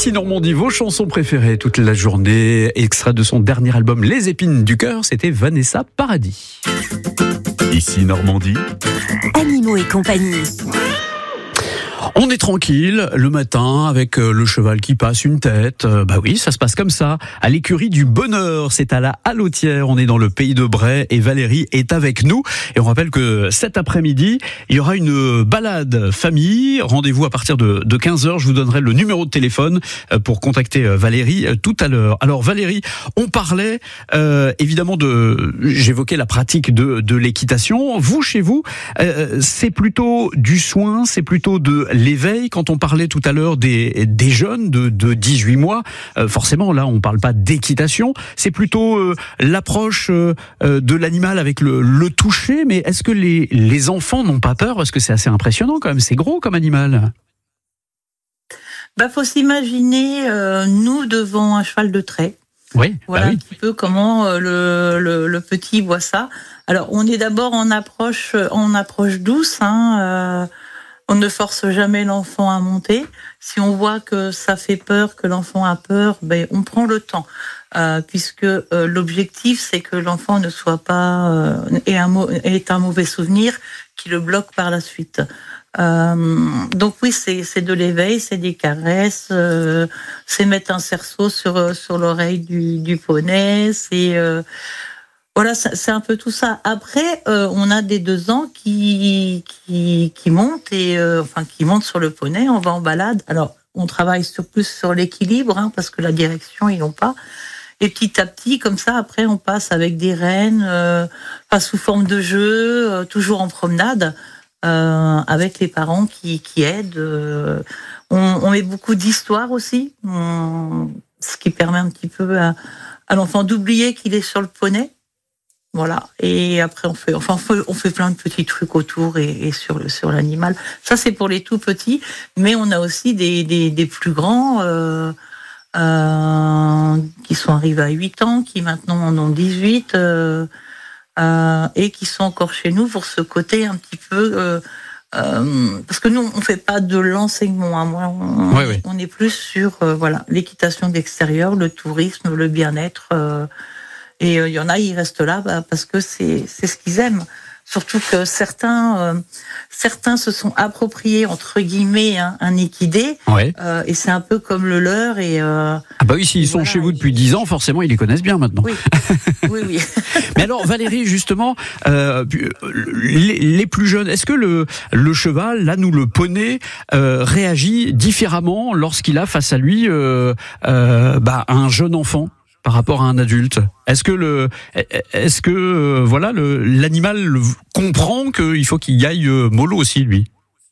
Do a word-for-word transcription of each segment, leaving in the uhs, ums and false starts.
Ici Normandie, vos chansons préférées toute la journée. Extrait de son dernier album Les Épines du Cœur, c'était Vanessa Paradis. Ici Normandie. Animaux et compagnie. On est tranquille le matin avec le cheval qui passe une tête. Bah oui, ça se passe comme ça. À l'écurie du Bonheur, c'est à la Hallotière. On est dans le pays de Bray et Valérie est avec nous. Et on rappelle que cet après-midi, il y aura une balade famille. Rendez-vous à partir de, de quinze heures. Je vous donnerai le numéro de téléphone pour contacter Valérie tout à l'heure. Alors Valérie, on parlait euh, évidemment de... J'évoquais la pratique de, de l'équitation. Vous, chez vous, euh, c'est plutôt du soin, c'est plutôt de l'éveil. Quand on parlait tout à l'heure des, des jeunes de, de dix-huit mois, euh, forcément là on parle pas d'équitation, c'est plutôt euh, l'approche euh, de l'animal avec le, le toucher. Mais est-ce que les, les enfants n'ont pas peur? Parce que c'est assez impressionnant quand même, c'est gros comme animal. Bah faut s'imaginer euh, nous devant un cheval de trait. Oui, voilà bah oui. Un petit peu comment euh, le, le, le petit voit ça. Alors on est d'abord en approche en approche douce, hein, euh, on ne force jamais l'enfant à monter. Si on voit que ça fait peur, que l'enfant a peur, ben on prend le temps, euh, puisque euh, l'objectif c'est que l'enfant ne soit pas euh, ait un, ait un mauvais souvenir qui le bloque par la suite. Euh, donc oui, c'est, c'est de l'éveil, c'est des caresses, euh, c'est mettre un cerceau sur sur l'oreille du, du poney, c'est euh, voilà, c'est un peu tout ça. Après, euh, on a des deux ans qui qui qui montent et euh, enfin qui montent sur le poney. On va en balade. Alors, on travaille sur plus sur l'équilibre, hein, parce que la direction ils n'ont pas. Et petit à petit, comme ça, après, on passe avec des rênes, euh, pas sous forme de jeu, euh, toujours en promenade, euh, avec les parents qui qui aident. Euh, on, on met beaucoup d'histoires aussi, on, ce qui permet un petit peu à, à l'enfant d'oublier qu'il est sur le poney. Voilà. Et après, on fait, enfin, on fait, on fait plein de petits trucs autour et, et sur le, sur l'animal. Ça, c'est pour les tout petits. Mais on a aussi des, des, des plus grands, euh, euh, qui sont arrivés à huit ans, qui maintenant en ont dix-huit, euh, euh, et qui sont encore chez nous pour ce côté un petit peu, euh, euh, parce que nous, on fait pas de l'enseignement, hein. Moi, on, ouais, ouais. on est plus sur, euh, voilà, l'équitation d'extérieur, le tourisme, le bien-être, euh, Et il euh, y en a, ils restent là bah, parce que c'est c'est ce qu'ils aiment. Surtout que certains euh, certains se sont appropriés entre guillemets hein, un équidé, ouais. euh, et c'est un peu comme le leur. Et euh, ah bah oui, s'ils sont voilà, chez vous depuis dix ans, forcément ils les connaissent bien maintenant. Oui, oui, oui. Mais alors Valérie, justement, euh, les, les plus jeunes, est-ce que le le cheval, là nous le poney, euh, réagit différemment lorsqu'il a face à lui euh, euh, bah, un jeune enfant par rapport à un adulte? Est-ce que le, est-ce que euh, voilà le l'animal le, comprend qu'il faut qu'il y aille euh, mollo aussi lui?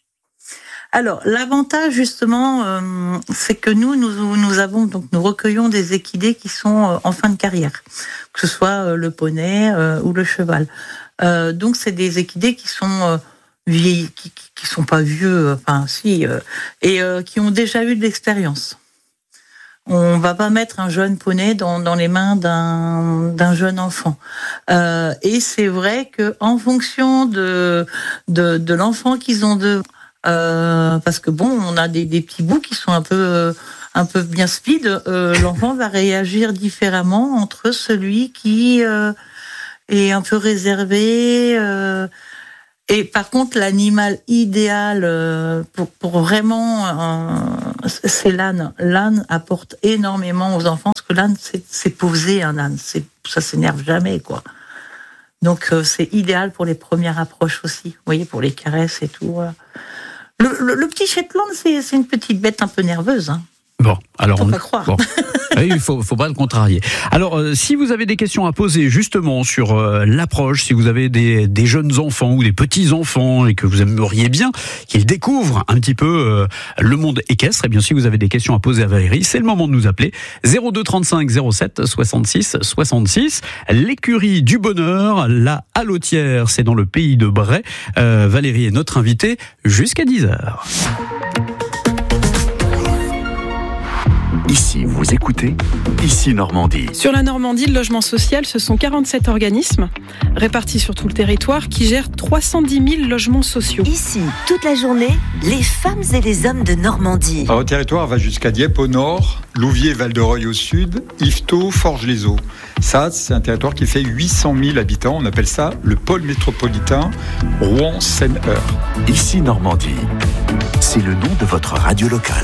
Alors l'avantage justement, euh, c'est que nous, nous nous avons donc nous recueillons des équidés qui sont euh, en fin de carrière, que ce soit euh, le poney euh, ou le cheval. Euh, donc c'est des équidés qui sont euh, vieillis, qui, qui qui sont pas vieux, enfin si, euh, et euh, qui ont déjà eu de l'expérience. On va pas mettre un jeune poney dans, dans les mains d'un, d'un jeune enfant. Euh, et c'est vrai que en fonction de, de, de l'enfant qu'ils ont de, euh, parce que bon, on a des, des petits bouts qui sont un peu, un peu bien speed, euh, l'enfant va réagir différemment entre celui qui euh, est un peu réservé, euh, et par contre, l'animal idéal euh, pour, pour vraiment, euh, c'est l'âne. L'âne apporte énormément aux enfants, parce que l'âne, c'est, c'est posé, un âne. C'est, ça s'énerve jamais, quoi. Donc, euh, c'est idéal pour les premières approches aussi. Vous voyez, pour les caresses et tout. Voilà. Le, le, le petit Shetland, c'est, c'est une petite bête un peu nerveuse, hein. Bon, alors faut on pas croire. Bon. Oui, il faut, faut pas le contrarier. Alors, euh, si vous avez des questions à poser justement sur euh, l'approche, si vous avez des, des jeunes enfants ou des petits enfants et que vous aimeriez bien qu'ils découvrent un petit peu euh, le monde équestre, et bien si vous avez des questions à poser à Valérie, c'est le moment de nous appeler zéro deux trente-cinq zéro sept soixante-six soixante-six. L'écurie du Bonheur, la Hallotière, c'est dans le pays de Bray. Euh, Valérie est notre invitée jusqu'à dix heures. Ici, vous Vous écoutez Ici Normandie. Sur la Normandie, le logement social, ce sont quarante-sept organismes répartis sur tout le territoire qui gèrent trois cent dix mille logements sociaux. Ici, toute la journée, les femmes et les hommes de Normandie. Notre territoire va jusqu'à Dieppe au nord, Louviers, Val-de-Reuil au sud, Yvetot, Forges-les-Eaux. Ça, c'est un territoire qui fait huit cent mille habitants. On appelle ça le pôle métropolitain Rouen-Seine-Eure. Ici Normandie. C'est le nom de votre radio locale.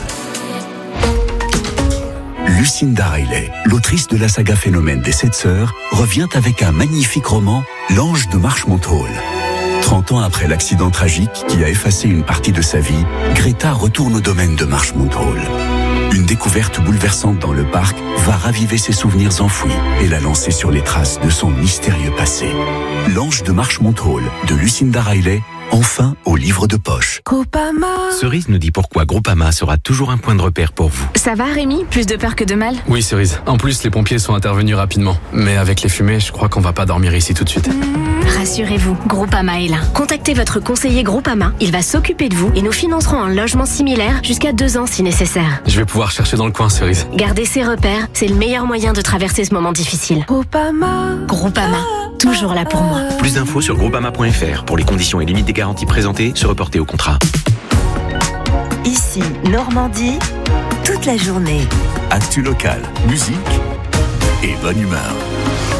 Lucinda Riley, l'autrice de la saga Phénomène des Sept Sœurs, revient avec un magnifique roman, L'Ange de Marshmont-Hall. trente ans après l'accident tragique qui a effacé une partie de sa vie, Greta retourne au domaine de Marshmont-Hall. Une découverte bouleversante dans le parc va raviver ses souvenirs enfouis et la lancer sur les traces de son mystérieux passé. L'Ange de Marshmont-Hall de Lucinda Riley, enfin au livre de poche. Groupama. Cerise nous dit pourquoi Groupama sera toujours un point de repère pour vous. Ça va Rémi? Plus de peur que de mal? Oui Cerise, en plus les pompiers sont intervenus rapidement. Mais avec les fumées, je crois qu'on va pas dormir ici tout de suite. Rassurez-vous, Groupama est là. Contactez votre conseiller Groupama, il va s'occuper de vous et nous financerons un logement similaire jusqu'à deux ans si nécessaire. Je vais pouvoir chercher dans le coin Cerise. Gardez ses repères, c'est le meilleur moyen de traverser ce moment difficile. Groupama. Groupama, toujours là pour moi. Plus d'infos sur groupama point f r. Pour les conditions et limites des garanties présentées, se reporter au contrat. Ici, Normandie, toute la journée. Actu local, musique et bonne humeur.